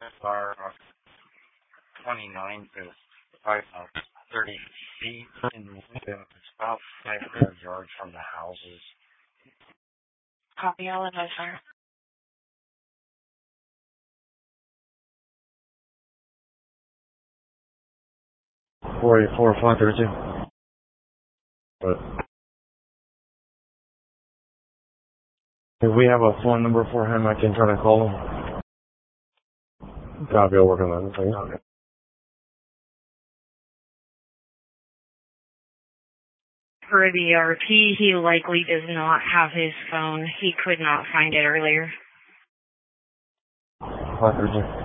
are 29 to 30 feet in Lincoln. It's about 500 yards from the houses. Copy, I'll advise her. 484-532. But if we have a phone number for him, I can try to call him. Copy, I'll work on that. Okay. For the RP, he likely does not have his phone. He could not find it earlier. 532.